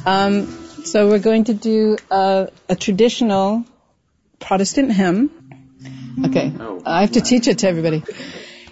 So we're going to do a traditional Protestant hymn. Okay, I have to teach it to everybody.